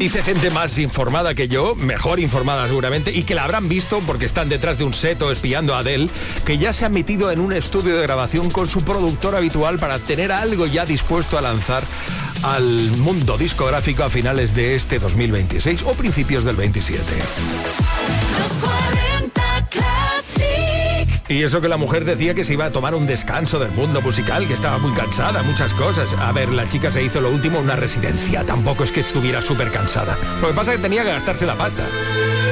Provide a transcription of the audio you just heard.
Dice gente más informada que yo, mejor informada seguramente, y que la habrán visto porque están detrás de un seto espiando a Adele, que ya se ha metido en un estudio de grabación con su productor habitual para tener algo ya dispuesto a lanzar al mundo discográfico a finales de este 2026 o principios del 27. Y eso que la mujer decía que se iba a tomar un descanso del mundo musical, que estaba muy cansada, muchas cosas. A ver, la chica se hizo lo último una residencia, tampoco es que estuviera súper cansada. Lo que pasa es que tenía que gastarse la pasta.